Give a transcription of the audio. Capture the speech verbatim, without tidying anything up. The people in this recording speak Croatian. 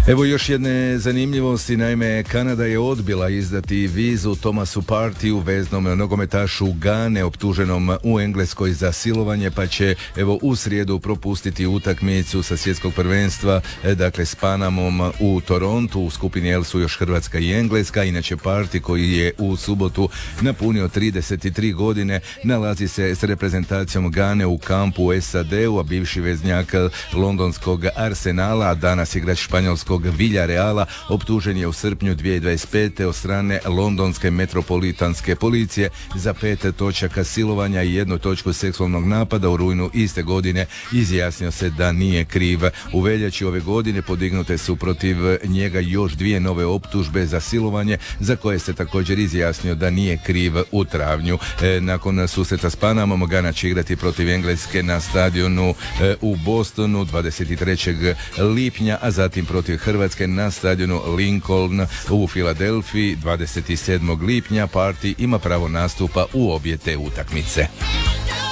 Evo još jedne zanimljivosti, naime Kanada je odbila izdati vizu Thomasu Partiju, veznom nogometašu Gane optuženom u Engleskoj za silovanje, pa će evo u srijedu propustiti utakmicu sa svjetskog prvenstva, dakle s Panamom u Torontu. U skupini L su još Hrvatska i Engleska. Inače Parti, koji je u subotu napunio trideset tri godine, nalazi se s reprezentacijom Gane u kampu u S A D-u, a bivši veznjak londonskog Arsenala, a danas igrač španjolskog Villareala, optužen je u srpnju dvije tisuće dvadeset pete od strane londonske metropolitanske policije za pet točaka silovanja i jednu točku seksualnog napada. U rujnu iste godine izjasnio se da nije kriv. U veljači ove godine podignute su protiv njega još dvije nove optužbe za silovanje, za koje se također izjasnio da nije kriv u travnju. E, nakon susreta s Panamom, Gana će igrati protiv Engleske na stadionu e, u Bostonu dvadeset trećeg lipnja, a zatim protiv Hrvatske na stadionu Lincoln u Filadelfiji dvadeset sedmog lipnja. Parti ima pravo nastupa u obje te utakmice.